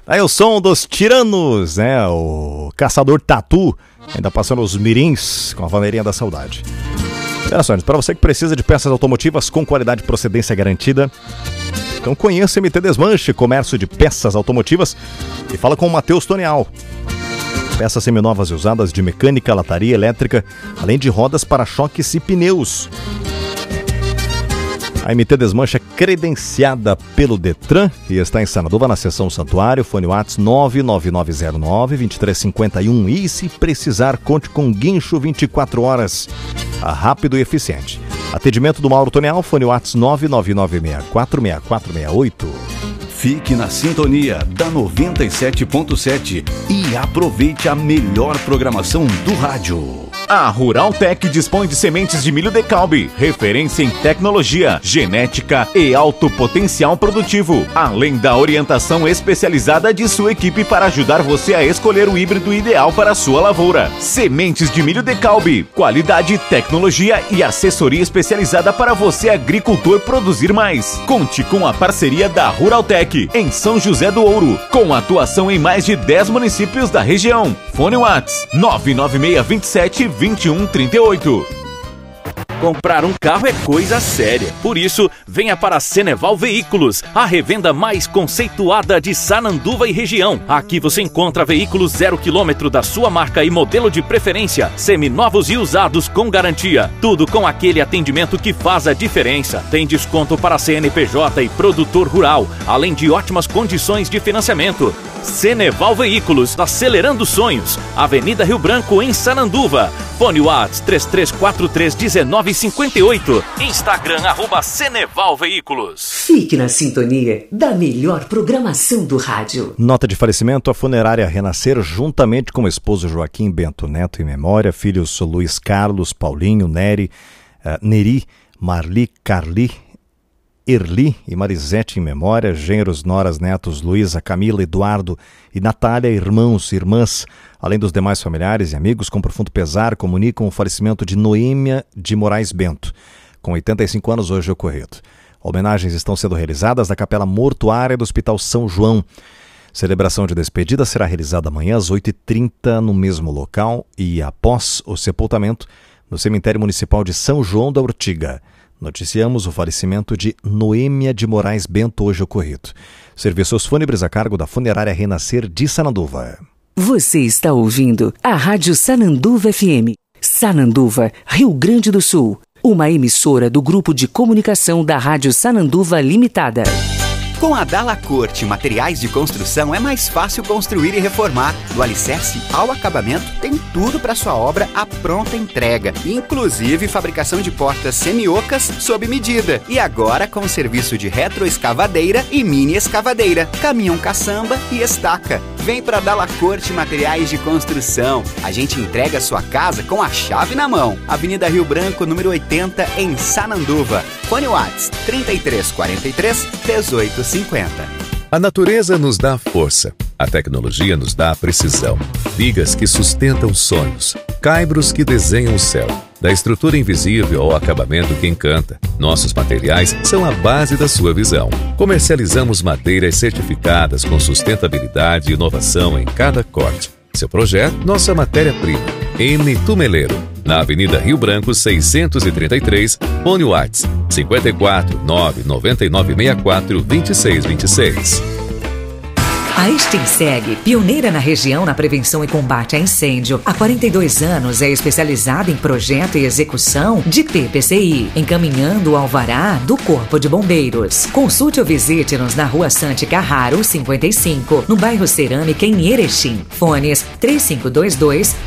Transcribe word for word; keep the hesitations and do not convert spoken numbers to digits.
Aí o som dos Tiranos, né? O Caçador Tatu, ainda passando os mirins com a Vaneirinha da Saudade. Operações, para você que precisa de peças automotivas com qualidade e procedência garantida, então conheça M T Desmanche, comércio de peças automotivas, e fala com o Matheus Tonial. Peças seminovas e usadas de mecânica, lataria, elétrica, além de rodas, para-choques e pneus. A M T Desmanche é credenciada pelo Detran e está em Sanaduva, na seção Santuário. Fone WhatsApp nove nove nove zero nove, dois três cinco um. E se precisar, conte com guincho vinte e quatro horas. Rápido e eficiente. Atendimento do Mauro Tonial. Fone WhatsApp nove nove nove seis quatro seis quatro seis oito. Fique na sintonia da noventa e sete ponto sete e aproveite a melhor programação do rádio. A Ruraltec dispõe de sementes de milho Decalbe, referência em tecnologia, genética e alto potencial produtivo, além da orientação especializada de sua equipe para ajudar você a escolher o híbrido ideal para a sua lavoura. Sementes de milho Decalbe, qualidade, tecnologia e assessoria especializada para você, agricultor, produzir mais. Conte com a parceria da Ruraltec em São José do Ouro, com atuação em mais de dez municípios da região. Fone WhatsApp nove nove seis dois sete, dois um três oito. Comprar um carro é coisa séria. Por isso, venha para a Ceneval Veículos, a revenda mais conceituada de Sananduva e região. Aqui você encontra veículos zero quilômetro da sua marca e modelo de preferência, seminovos e usados com garantia. Tudo com aquele atendimento que faz a diferença. Tem desconto para C N P J e produtor rural, além de ótimas condições de financiamento. Ceneval Veículos, acelerando sonhos. Avenida Rio Branco, em Sananduva. Fone WhatsApp três três quatro três um nove cinco oito. Instagram, arroba Ceneval Veículos. Fique na sintonia da melhor programação do rádio. Nota de falecimento: a funerária Renascer, juntamente com o esposo Joaquim Bento Neto em memória, filhos Luiz Carlos, Paulinho, Nery, uh, Neri, Marli, Carli, Erli e Marisete em memória, genros, noras, netos, Luísa, Camila, Eduardo e Natália, irmãos e irmãs, além dos demais familiares e amigos, com profundo pesar, comunicam o falecimento de Noêmia de Moraes Bento, com oitenta e cinco anos hoje ocorrido. Homenagens estão sendo realizadas na Capela Mortuária do Hospital São João. Celebração de despedida será realizada amanhã às oito e trinta no mesmo local e, após o sepultamento, no Cemitério Municipal de São João da Ortiga. Noticiamos o falecimento de Noêmia de Moraes Bento hoje ocorrido. Serviços fúnebres a cargo da Funerária Renascer de Sananduva. Você está ouvindo a Rádio Sananduva F M. Sananduva, Rio Grande do Sul. Uma emissora do Grupo de Comunicação da Rádio Sananduva Limitada. Com a Dalacorte Materiais de Construção é mais fácil construir e reformar. Do alicerce ao acabamento, tem tudo para sua obra à pronta entrega, inclusive fabricação de portas semiocas sob medida. E agora com serviço de retroescavadeira e mini escavadeira, caminhão caçamba e estaca. Vem para Dalacorte Materiais de Construção. A gente entrega a sua casa com a chave na mão. Avenida Rio Branco, número oitenta, em Sananduva. Fone WhatsApp trinta e três quarenta e três, dezoito cinquenta. A natureza nos dá força, a tecnologia nos dá precisão, vigas que sustentam sonhos, caibros que desenham o céu. Da estrutura invisível ao acabamento que encanta, nossos materiais são a base da sua visão. Comercializamos madeiras certificadas com sustentabilidade e inovação em cada corte. Seu projeto, nossa matéria-prima. M. Tumeleiro, na Avenida Rio Branco seiscentos e trinta e três, fone WhatsApp cinco quatro nove nove nove seis quatro dois seis dois seis. A Extinseg, pioneira na região na prevenção e combate a incêndio, há quarenta e dois anos é especializada em projeto e execução de P P C I, encaminhando o alvará do Corpo de Bombeiros. Consulte ou visite-nos na Rua Sante Carraro, cinquenta e cinco, no bairro Cerâmica, em Erechim. Fones três cinco dois dois,